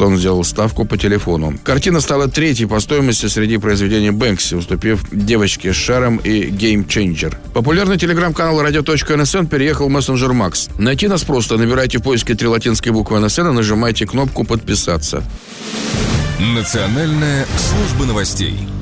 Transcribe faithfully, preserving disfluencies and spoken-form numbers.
что он сделал ставку по телефону. Картина стала третьей по стоимости среди произведений Бэнкси, уступив «Девочке с шаром» и «Game Changer». Популярный телеграм-канал радио точка эн эс эн переехал в мессенджер Макс. Найти нас просто. Набирайте в поиске три латинские буквы эн эс эн и нажимайте кнопку «Подписаться». Национальная служба новостей.